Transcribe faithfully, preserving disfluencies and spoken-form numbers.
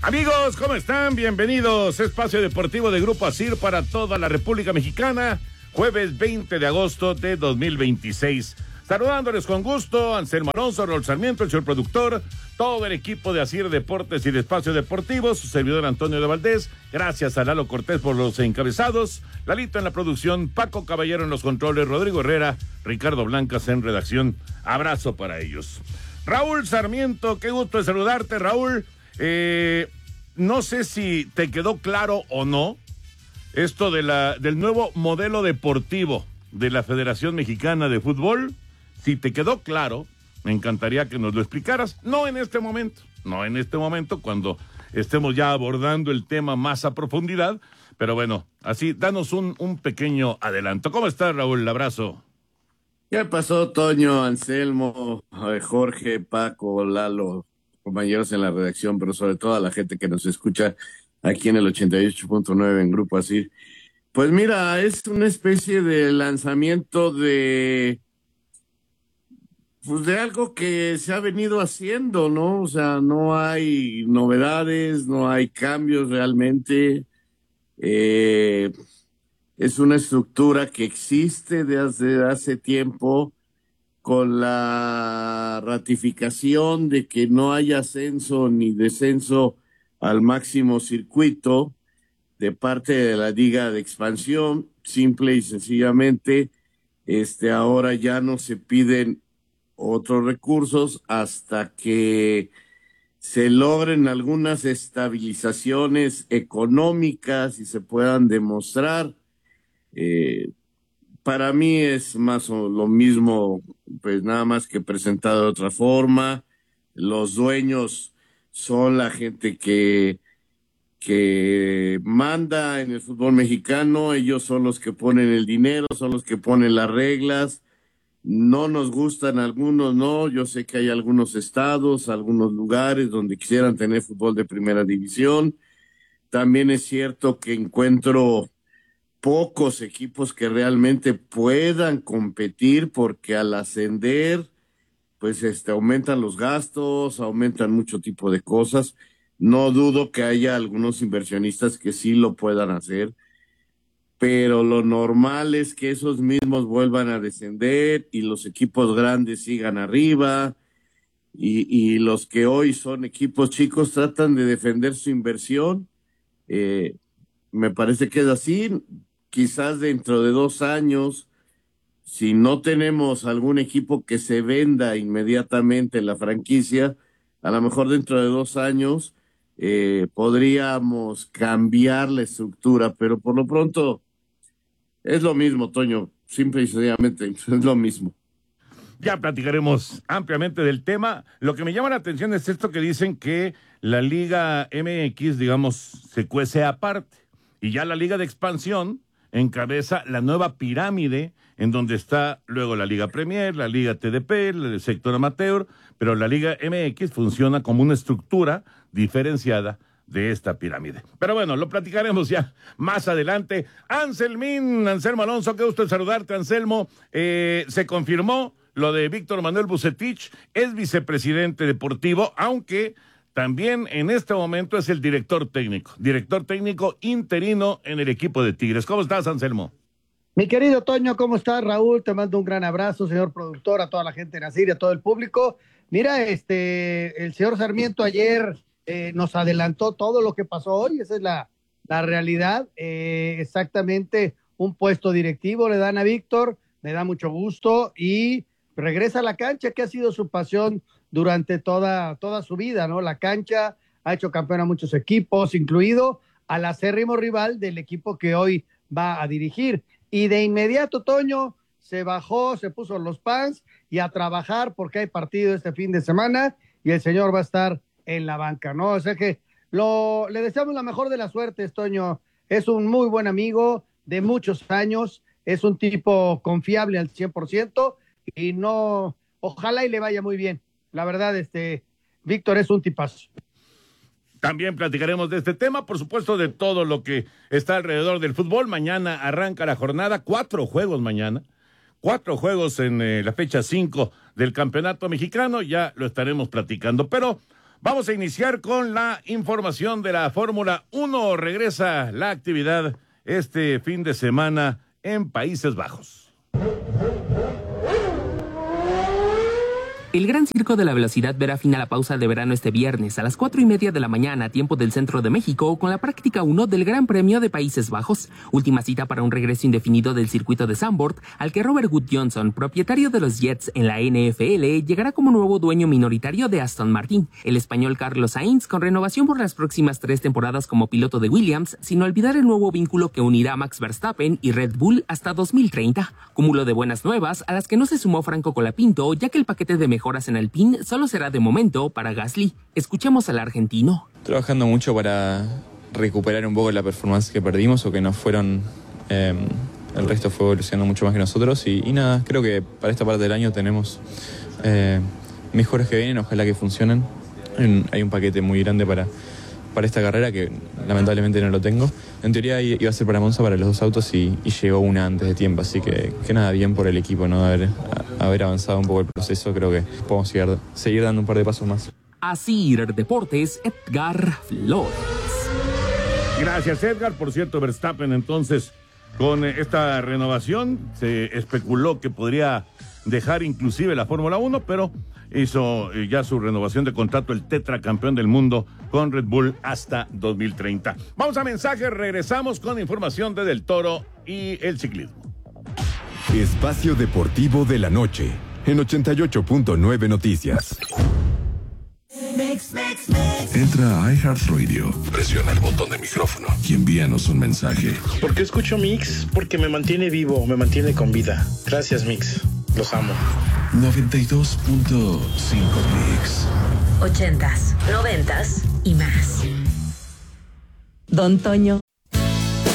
Amigos, ¿cómo están? Bienvenidos. Espacio Deportivo de Grupo ASIR para toda la República Mexicana. Jueves veinte de agosto de dos mil veintiséis. Saludándoles con gusto, Anselmo Alonso, Raúl Sarmiento, el señor productor, todo el equipo de ASIR Deportes y de Espacio Deportivo, su servidor Antonio de Valdés. Gracias a Lalo Cortés por los encabezados, Lalito en la producción, Paco Caballero en los controles, Rodrigo Herrera, Ricardo Blancas en redacción. Abrazo para ellos. Raúl Sarmiento, qué gusto de saludarte, Raúl. Eh, no sé si te quedó claro o no esto de la, del nuevo modelo deportivo de la Federación Mexicana de Fútbol. Si te quedó claro, me encantaría que nos lo explicaras. No en este momento, no en este momento, cuando estemos ya abordando el tema más a profundidad. Pero bueno, así, danos un, un pequeño adelanto. ¿Cómo estás, Raúl? Abrazo. ¿Qué pasó, Toño, Anselmo, Jorge, Paco, Lalo, compañeros en la redacción, pero sobre todo a la gente que nos escucha aquí en el ochenta y ocho punto nueve en Grupo ASIR? Pues mira, es una especie de lanzamiento de, pues de algo que se ha venido haciendo, ¿no? O sea, no hay novedades, no hay cambios realmente. Eh, es una estructura que existe desde hace tiempo, con la ratificación de que no hay ascenso ni descenso al máximo circuito de parte de la Liga de Expansión. Simple y sencillamente, este, ahora ya no se piden otros recursos hasta que se logren algunas estabilizaciones económicas y se puedan demostrar. Eh, Para mí es más o lo mismo, pues nada más que presentado de otra forma. Los dueños son la gente que, que manda en el fútbol mexicano. Ellos son los que ponen el dinero, son los que ponen las reglas. No nos gustan algunos, no. Yo sé que hay algunos estados, algunos lugares donde quisieran tener fútbol de primera división. También es cierto que encuentro pocos equipos que realmente puedan competir, porque al ascender, pues este, aumentan los gastos, aumentan mucho tipo de cosas. No dudo que haya algunos inversionistas que sí lo puedan hacer, pero lo normal es que esos mismos vuelvan a descender y los equipos grandes sigan arriba, y, y los que hoy son equipos chicos tratan de defender su inversión. Eh, me parece que es así. Quizás dentro de dos años, si no tenemos algún equipo que se venda inmediatamente la franquicia, a lo mejor dentro de dos años eh, podríamos cambiar la estructura, pero por lo pronto es lo mismo, Toño, simple y sencillamente es lo mismo. Ya platicaremos ampliamente del tema. Lo que me llama la atención es esto que dicen que la Liga M X, digamos, se cuece aparte, y ya la Liga de Expansión encabeza la nueva pirámide, en donde está luego la Liga Premier, la Liga T D P, el sector amateur, pero la Liga M X funciona como una estructura diferenciada de esta pirámide. Pero bueno, lo platicaremos ya más adelante. Anselmín, Anselmo Alonso, qué gusto saludarte, Anselmo. Eh, se confirmó lo de Víctor Manuel Vucetich, es vicepresidente deportivo, aunque también en este momento es el director técnico, director técnico interino en el equipo de Tigres. ¿Cómo estás, Anselmo? Mi querido Toño, ¿cómo estás? Raúl, te mando un gran abrazo, señor productor, a toda la gente en ASIR, a todo el público. Mira, este, el señor Sarmiento ayer eh, nos adelantó todo lo que pasó hoy, esa es la, la realidad. Eh, exactamente, un puesto directivo le dan a Víctor, me da mucho gusto, y regresa a la cancha, que ha sido su pasión durante toda, toda su vida, ¿no? La cancha, ha hecho campeón a muchos equipos, incluido al acérrimo rival del equipo que hoy va a dirigir. Y de inmediato, Toño, se bajó, se puso los pants y a trabajar, porque hay partido este fin de semana y el señor va a estar en la banca, ¿no? O sea que lo, le deseamos la mejor de las suertes, Toño. Es un muy buen amigo de muchos años, es un tipo confiable al cien por ciento y no, ojalá y le vaya muy bien. La verdad, este, Víctor es un tipazo. También platicaremos de este tema, por supuesto, de todo lo que está alrededor del fútbol. Mañana arranca la jornada, cuatro juegos mañana, cuatro juegos en eh, la fecha cinco del Campeonato Mexicano, ya lo estaremos platicando. Pero Vamos a iniciar con la información de la Fórmula uno. Regresa la actividad este fin de semana en Países Bajos. El Gran Circo de la Velocidad verá fin a la pausa de verano este viernes a las cuatro y media de la mañana, tiempo del centro de México, con la práctica uno del Gran Premio de Países Bajos. Última cita para un regreso indefinido del circuito de Zandvoort, al que Robert Wood Johnson, propietario de los Jets en la N F L, llegará como nuevo dueño minoritario de Aston Martin. El español Carlos Sainz, con renovación por las próximas tres temporadas como piloto de Williams, sin olvidar el nuevo vínculo que unirá a Max Verstappen y Red Bull hasta dos mil treinta. Cúmulo de buenas nuevas a las que no se sumó Franco Colapinto, ya que el paquete de mejoras en Alpine solo será de momento para Gasly. Escuchemos al argentino. Trabajando mucho para recuperar un poco la performance que perdimos o que nos fueron... Eh, el resto fue evolucionando mucho más que nosotros y, y nada, creo que para esta parte del año tenemos eh, mejores que vienen, ojalá que funcionen. Hay un, hay un paquete muy grande para, para esta carrera que lamentablemente no lo tengo. En teoría iba a ser para Monza para los dos autos y, y llegó una antes de tiempo, así que, que nada, bien por el equipo, ¿no? Haber, haber avanzado un poco el proceso, creo que podemos seguir, seguir dando un par de pasos más. Asir Deportes, Edgar Flores. Gracias, Edgar. Por cierto, Verstappen, entonces, con esta renovación, se especuló que podría dejar inclusive la Fórmula uno, pero hizo ya su renovación de contrato, el tetracampeón del mundo con Red Bull hasta dos mil treinta. Vamos a mensajes, regresamos con información de Del Toro y el ciclismo. Espacio Deportivo de la Noche, en ochenta y ocho punto nueve Noticias. Entra a iHeartRadio, presiona el botón de micrófono y envíanos un mensaje. ¿Por qué escucho Mix? Porque me mantiene vivo, me mantiene con vida. Gracias, Mix. Los amo. noventa y dos punto cinco Mix. Ochentas, noventas y más. Don Toño,